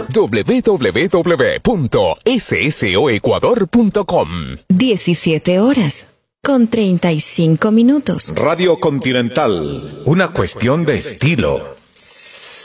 www.ssoecuador.com. 17 horas con 35 minutos. Radio Continental. Una cuestión de estilo.